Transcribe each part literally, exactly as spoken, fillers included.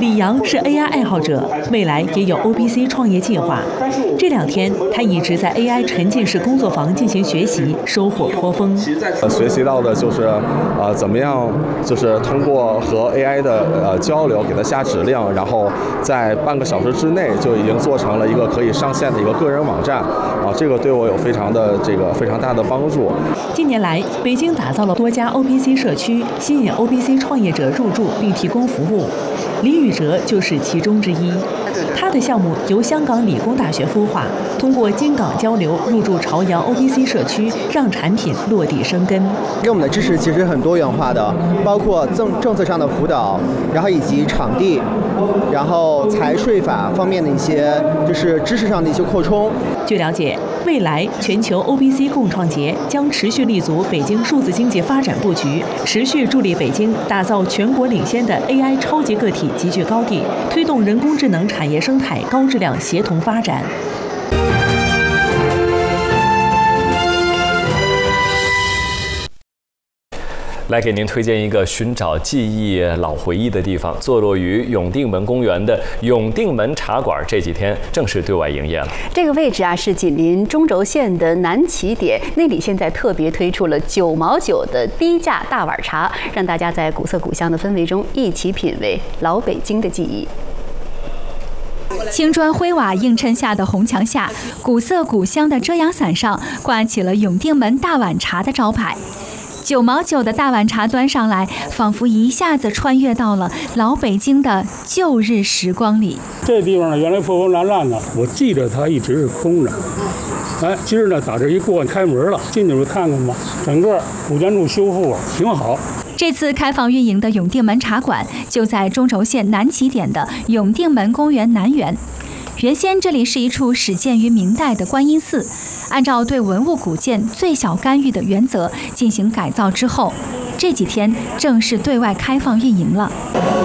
李阳是 A I 爱好者，未来也有 O P C 创业计划。这两天，他一直在 A I 沉浸式工作坊进行学习，收获颇丰。 学习到的就是，呃，怎么样，就是通过和 A I 的呃交流，给它下指令，然后在半个小时之内就已经做成了一个可以上线的一个个人网站。啊，这个对我有非常的这个非常大的帮助。 近年来，北京打造了多家 O P C 社区，吸引 O P C 创业者入驻并提供服务。李宇哲就是其中之一。他的项目由香港理工大学孵化，通过京港交流入驻朝阳 O P C 社区，让产品落地生根。 给我们的支持其实很多元化的，包括政政策上的辅导，然后以及场地，然后财税法方面的一些就是知识上的一些扩充。 据了解，未来全球 O P C 共创节将持续立足北京数字经济发展布局，持续助力北京打造全国领先的 A I 超级个体集聚高地，推动人工智能产业生态高质量协同发展。 来给您推荐一个寻找记忆老回忆的地方，坐落于永定门公园的永定门茶馆，这几天正式对外营业了。 这个位置啊是紧邻中轴线的南起点，那里现在特别推出了九毛九的低价大碗茶，让大家在古色古香的氛围中一起品味老北京的记忆。 青砖灰瓦映衬下的红墙下，古色古香的遮阳伞上挂起了永定门大碗茶的招牌。九毛九的大碗茶端上来，仿佛一下子穿越到了老北京的旧日时光里。 这地方呢，原来破破烂烂的，我记得它一直是空着。哎，今儿呢，打这一过开门了，进去看看吧。整个古建筑修复挺好。 这次开放运营的永定门茶馆就在中轴线南起点的永定门公园南园。原先这里是一处始建于明代的观音寺，按照对文物古建最小干预的原则进行改造之后，这几天正式对外开放运营了。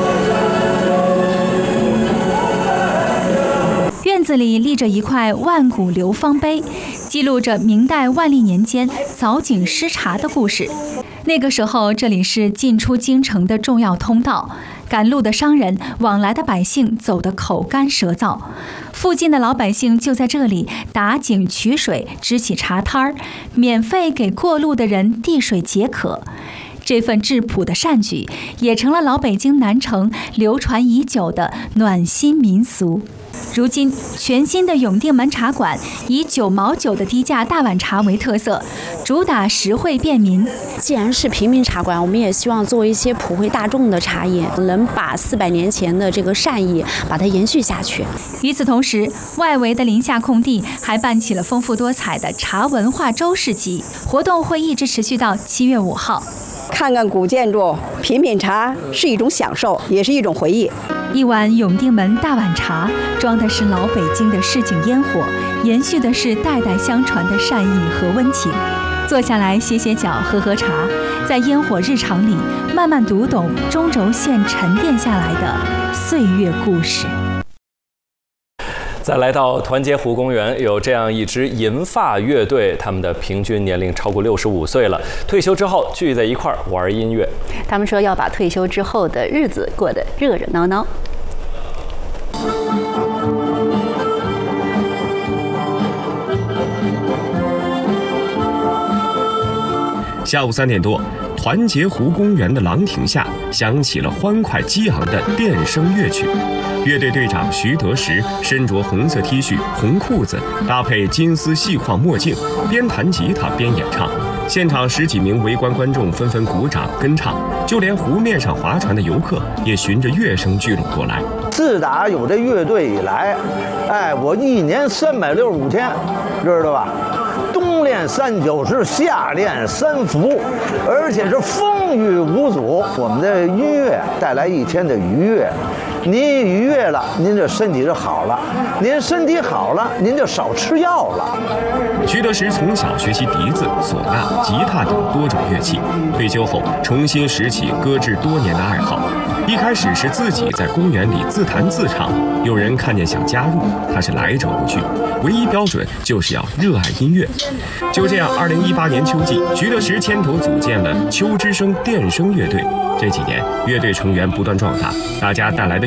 院子里立着一块万古流芳碑，记录着明代万历年间凿井施茶的故事。那个时候，这里是进出京城的重要通道，赶路的商人、往来的百姓走得口干舌燥，附近的老百姓就在这里打井取水，支起茶摊儿，免费给过路的人递水解渴。这份质朴的善举，也成了老北京南城流传已久的暖心民俗。如今，全新的永定门茶馆以九毛九的低价大碗茶为特色，主打实惠便民。 既然是平民茶馆，我们也希望做一些普惠大众的茶叶，能把四百年前的这个善意把它延续下去。 与此同时，外围的林下空地还办起了丰富多彩的茶文化周市集，活动会一直持续到七月五号。 看看古建筑，品品茶是一种享受，也是一种回忆。 一碗永定门大碗茶，装的是老北京的市井烟火，延续的是代代相传的善意和温情。坐下来歇歇脚，喝喝茶，在烟火日常里慢慢读懂中轴线沉淀下来的岁月故事。 再来到团结湖公园，有这样一支银发乐队，他们的平均年龄超过六十五岁了，退休之后聚在一块儿玩音乐。 他们说要把退休之后的日子过得热热闹闹。 下午三点多，团结湖公园的廊亭下响起了欢快激昂的电声乐曲。乐队队长徐德时身着红色 T 恤、红裤子，搭配金丝细框墨镜，边弹吉他边演唱。现场十几名围观观众纷纷鼓掌跟唱，就连湖面上划船的游客也循着乐声聚拢过来。 自打有这乐队以来，哎，我一年三百六十五天，知道吧？冬练三九式，夏练三伏，而且是风雨无阻。我们的音乐带来一天的愉悦，您愉悦了，您这身体就好了；您身体好了，您就少吃药了。 徐德时从小学习笛子、唢呐、吉他等多种乐器，退休后重新拾起搁置多年的爱好。一开始是自己在公园里自弹自唱，有人看见想加入，他是来者不拒，唯一标准就是要热爱音乐。就这样，二零一八年秋季，徐德时牵头组建了秋之声电声乐队。这几年，乐队成员不断壮大，大家带来的